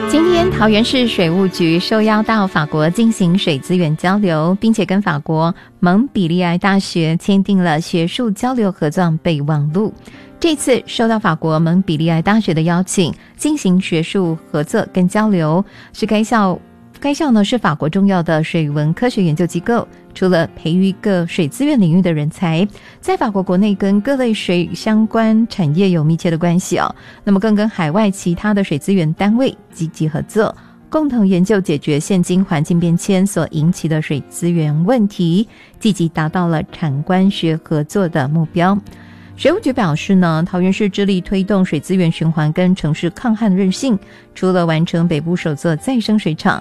今天桃园市水务局受邀到法国进行水资源交流，并且跟法国蒙彼利埃大学签订了学术交流合作备忘录。这次受到法国蒙彼利埃大学的邀请，进行学术合作跟交流，是该校呢是法国重要的水文科学研究机构，除了培育各水资源领域的人才，在法国国内跟各类水相关产业有密切的关系那么更跟海外其他的水资源单位积极合作，共同研究解决现今环境变迁所引起的水资源问题，积极达到了产官学合作的目标。水务局表示呢，桃园市致力推动水资源循环跟城市抗旱韧性，除了完成北部首座再生水厂，